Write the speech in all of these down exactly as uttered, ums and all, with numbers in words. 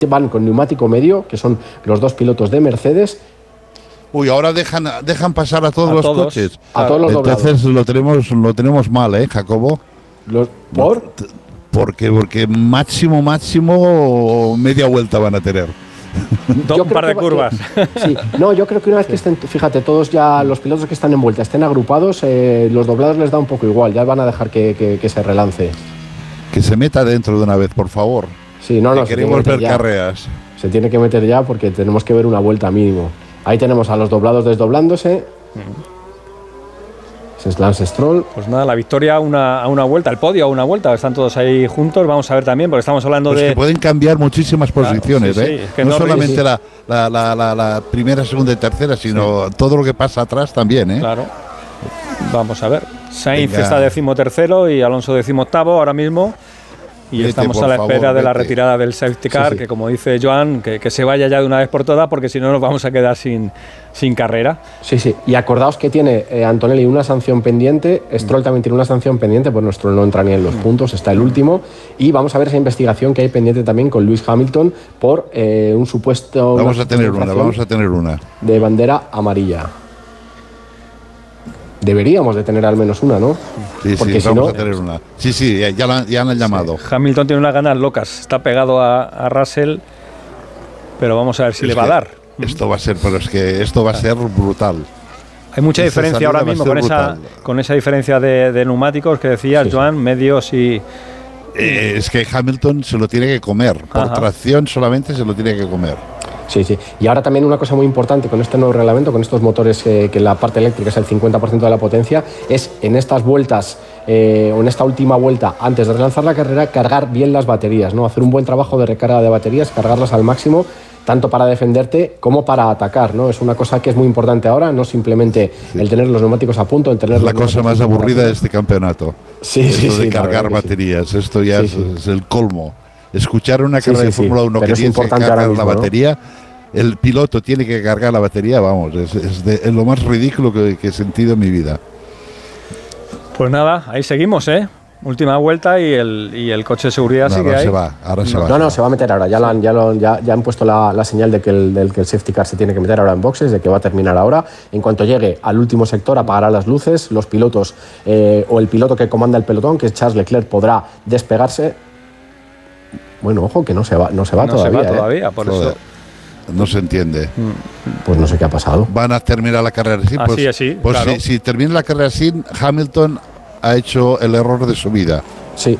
van con neumático medio, que son los dos pilotos de Mercedes. Uy, ahora dejan, dejan pasar a todos a los todos, coches. A todos los doblados. Entonces lo tenemos, lo tenemos mal, ¿eh, Jacobo? Los, ¿Por? Porque, porque máximo, máximo media vuelta van a tener. Un par de curvas. Que, sí, no, yo creo que una vez que estén, fíjate, todos ya los pilotos que están en vuelta estén agrupados, eh, los doblados les da un poco igual, ya van a dejar que, que, que se relance. Que se meta dentro de una vez, por favor. Sí, no, no. Queremos ver carreras. Se tiene que meter ya porque tenemos que ver una vuelta mínimo. Ahí tenemos a los doblados desdoblándose. Es Lance Stroll. Pues nada, la victoria a una, a una vuelta, el podio a una vuelta, están todos ahí juntos. Vamos a ver también, porque estamos hablando pues de. Que pueden cambiar muchísimas posiciones, claro, sí, sí, ¿eh? Que no, no solamente sí. la, la, la, la, la primera, segunda y tercera, sino sí. todo lo que pasa atrás también, ¿eh? Claro. Vamos a ver. Sainz Venga. está decimotercero y Alonso decimoctavo ahora mismo. Y vete, estamos a la espera favor, de la retirada del safety car, sí, sí. que como dice Joan, que, que se vaya ya de una vez por todas, porque si no nos vamos a quedar sin, sin carrera. Sí, sí. Y acordaos que tiene eh, Antonelli una sanción pendiente, Stroll mm. también tiene una sanción pendiente, pues nuestro no entra ni en los mm. puntos, está el último. Y vamos a ver esa investigación que hay pendiente también con Lewis Hamilton por eh, un supuesto... Vamos a tener una, vamos a tener una. De bandera amarilla. Deberíamos de tener al menos una, ¿no? Sí, Porque sí, si vamos no, a tener una. Sí, sí, ya, ya, la, ya han llamado. Sí, Hamilton tiene unas ganas locas, está pegado a, a Russell, pero vamos a ver si es le va a dar. Esto va a ser, pero es que esto va a ser brutal. Hay mucha Esta diferencia ahora mismo con esa, con esa diferencia de, de neumáticos que decías, sí, Joan, medios y... Eh, es que Hamilton se lo tiene que comer, por Ajá. tracción solamente se lo tiene que comer. Sí, sí. Y ahora también una cosa muy importante con este nuevo reglamento, con estos motores eh, que la parte eléctrica es el cincuenta por ciento de la potencia, es en estas vueltas eh, o en esta última vuelta, antes de relanzar la carrera, cargar bien las baterías, ¿no? Hacer un buen trabajo de recarga de baterías, cargarlas al máximo, tanto para defenderte como para atacar, ¿no? Es una cosa que es muy importante ahora, no simplemente sí. el tener los neumáticos a punto, el tener es la cosa más aburrida de este campeonato. Sí, esto sí, de sí, cargar baterías, sí. esto ya sí, es, sí. es el colmo. Escuchar una sí, carrera sí, de Fórmula uno sí. que tiene que cargar mismo, la batería, ¿no? El piloto tiene que cargar la batería, vamos, es, es, de, es lo más ridículo que, que he sentido en mi vida. Pues nada, ahí seguimos, ¿eh? Última vuelta y el, y el coche de seguridad no, sigue ahora ahí. Se va, ahora se no, va. No, no, se va a meter ahora. Ya, la han, ya, lo, ya, ya han puesto la, la señal de que, el, del que el safety car se tiene que meter ahora en boxes, de que va a terminar ahora. En cuanto llegue al último sector, apagará las luces. Los pilotos eh, o el piloto que comanda el pelotón, que es Charles Leclerc, podrá despegarse. Bueno, ojo, que no se va, no se va no todavía. No se va todavía, ¿eh? por eso. No se entiende. Pues no sé qué ha pasado. Van a terminar la carrera así. Así, pues, así, pues claro. si, si termina la carrera así, Hamilton ha hecho el error de su vida. Sí.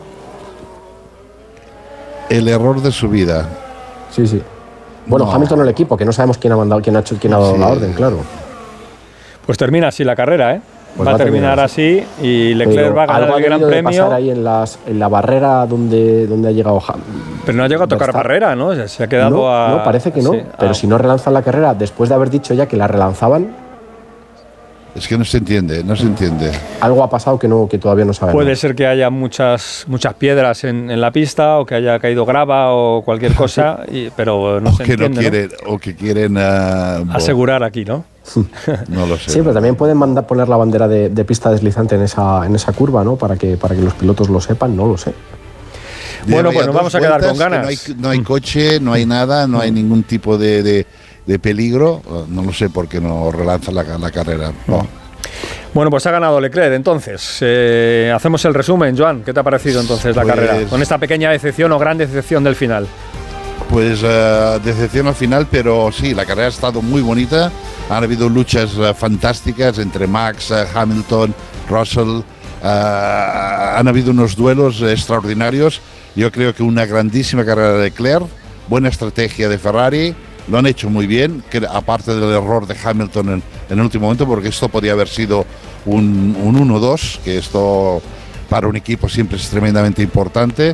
El error de su vida. Sí, sí. Bueno, no. Hamilton o el equipo, que no sabemos quién ha mandado, quién ha hecho, quién ha dado sí. la orden, claro. Pues termina así la carrera, ¿eh? Pues va, va a terminar así y Leclerc va a ganar el Gran Premio. Pasar ahí en, las, en la barrera donde, donde ha llegado Hamilton. Pero no ha llegado a tocar barrera, ¿no? Se ha quedado no, a... No, parece que no. Sí, pero ah. si no relanzan la carrera, después de haber dicho ya que la relanzaban... Es que no se entiende, no se entiende. Algo ha pasado que no, que todavía no sabemos. Puede ser que haya muchas, muchas piedras en, en la pista o que haya caído grava o cualquier cosa, y, pero no o se que entiende, no quieren, ¿no? O que quieren... Uh, asegurar aquí, ¿no? No lo sé. Sí, pero también pueden mandar poner la bandera de, de pista deslizante en esa, en esa curva, ¿no? Para que, para que los pilotos lo sepan, no lo sé. Bueno, pues nos vamos a quedar con ganas. No hay, no hay coche, no hay nada, no hay ningún tipo de, de, de peligro. No lo sé por qué no relanzan la, la carrera. No. Bueno, pues ha ganado Leclerc. Entonces, eh, hacemos el resumen. Joan, ¿qué te ha parecido entonces la pues, carrera? Con esta pequeña decepción o gran decepción del final. Pues uh, decepción al final, pero sí, la carrera ha estado muy bonita. Han habido luchas uh, fantásticas entre Max, uh, Hamilton, Russell. Uh, han habido unos duelos extraordinarios. Yo creo que una grandísima carrera de Leclerc, buena estrategia de Ferrari. Lo han hecho muy bien, que aparte del error de Hamilton en, en el último momento, porque esto podía haber sido un, un uno dos, que esto para un equipo siempre es tremendamente importante.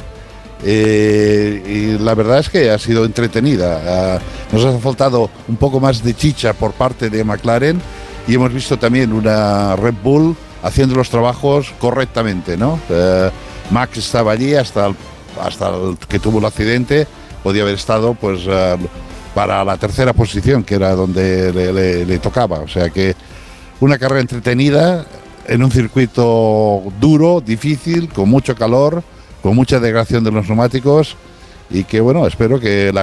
Eh, y la verdad es que ha sido entretenida. Uh, nos ha faltado un poco más de chicha por parte de McLaren y hemos visto también una Red Bull haciendo los trabajos correctamente, ¿no? Uh, Max estaba allí hasta el, hasta el que tuvo el accidente, podía haber estado pues uh, para la tercera posición, que era donde le, le, le tocaba. O sea que una carrera entretenida en un circuito duro, difícil, con mucho calor, con mucha degradación de los neumáticos y que bueno, espero que la